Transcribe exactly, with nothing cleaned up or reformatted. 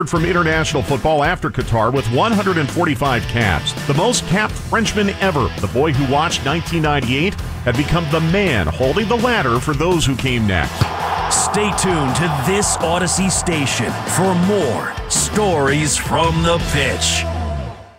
From international football after Qatar with one hundred forty-five caps. The most capped Frenchman ever, the boy who watched nineteen ninety-eight, had become the man holding the ladder for those who came next. Stay tuned to this Odyssey station for more Stories from the Pitch.